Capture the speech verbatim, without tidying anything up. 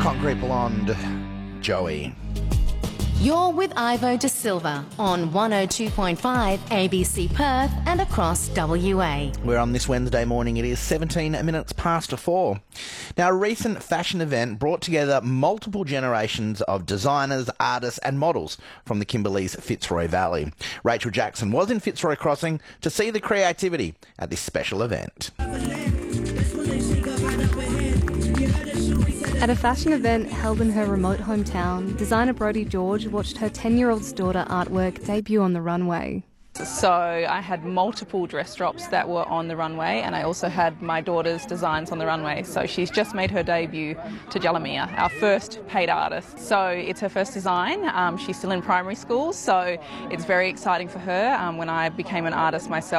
Concrete Blonde, Joey. You're with Ivo De Silva on one oh two point five A B C Perth and across W A. We're on this Wednesday morning. It is seventeen minutes past four. Now, a recent fashion event brought together multiple generations of designers, artists and models from the Kimberley's Fitzroy Valley. Rachel Jackson was in Fitzroy Crossing to see the creativity at this special event. At a fashion event held in her remote hometown, designer Brodie George watched her ten-year-old daughter artwork debut on the runway. So I had multiple dress drops that were on the runway, and I also had my daughter's designs on the runway. So she's just made her debut to Jalamia, our first paid artist. So it's her first design. Um, she's still in primary school, so it's very exciting for her. Um, when I became an artist myself,